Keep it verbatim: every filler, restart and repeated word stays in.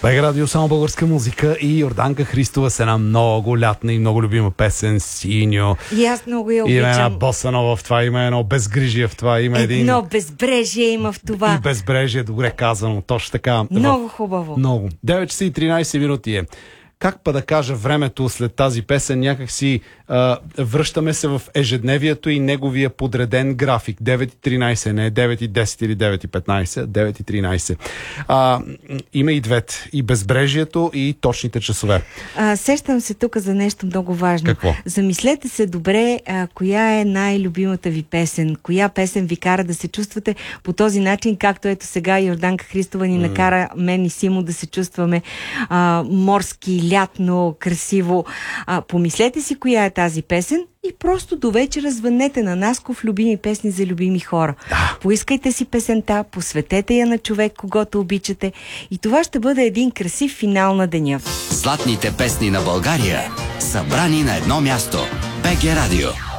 БГ Радио, само българска музика и Йорданка Христова с една много лятна и много любима песен Синьо. И аз много я обичам. Има една босанова в това, има едно безгрижие в това, има един... Едно безбрежие има в това. И безбрежие, добре казано, точно така. Много хубаво. Много. девет часа и тринайсет минути е. Как па да кажа времето след тази песен, някак си а, връщаме се в ежедневието и неговия подреден график. девет и тринайсет, не девет и десет или девет и петнайсет, девет и тринайсет. А, има и двете. И безбрежието, и точните часове. А, сещам се тук за нещо много важно. Какво? Замислете се добре, а, коя е най-любимата ви песен. Коя песен ви кара да се чувствате по този начин, както ето сега Йорданка Христова ни mm. накара мен и Симо да се чувстваме а, морски, лятно, красиво. А, помислете си коя е тази песен и просто до вечера звъннете на Насков любими песни за любими хора. Да. Поискайте си песента, посветете я на човек, когото обичате и това ще бъде един красив финал на деня. Златните песни на България, събрани на едно място. БГ Радио.